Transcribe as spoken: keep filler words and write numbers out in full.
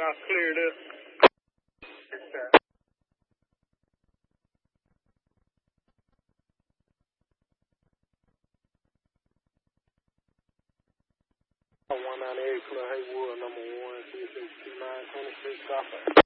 I cleared up. one ninety-eight, Haywood, number one, six six two nine, twenty-six,